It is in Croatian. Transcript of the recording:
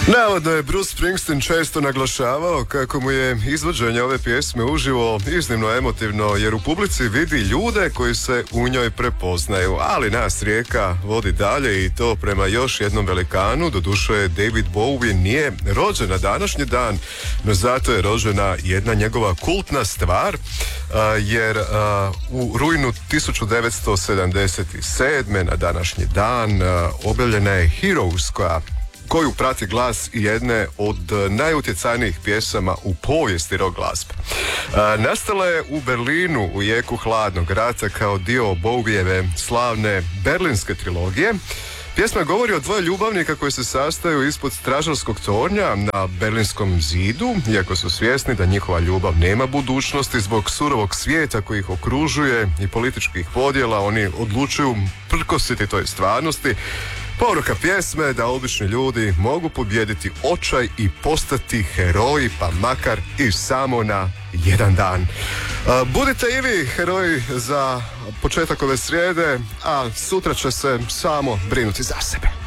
Navodno je Bruce Springsteen često naglašavao kako mu je izvođenje ove pjesme uživo iznimno emotivno, jer u publici vidi ljude koji se u njoj prepoznaju, ali nas rijeka vodi dalje i to prema još jednom velikanu. Doduše David Bowie nije rođen na današnji dan, no zato je rođena jedna njegova kultna stvar, jer u rujnu 1977. na današnji dan objavljena je Heroes, koju prati glas jedne od najutjecajnijih pjesama u povijesti rock glazbe. Nastala je u Berlinu u jeku hladnog rata kao dio Bowieve slavne berlinske trilogije. Pjesma govori o dvoje ljubavnika koji se sastaju ispod stražarskog tornja na Berlinskom zidu, iako su svjesni da njihova ljubav nema budućnosti zbog surovog svijeta koji ih okružuje i političkih podjela. Oni odlučuju prkositi toj stvarnosti. Poruka pjesme je da obični ljudi mogu pobijediti očaj i postati heroji, pa makar i samo na jedan dan. Budite i vi heroji za početak ove srijede, a sutra će se samo brinuti za sebe.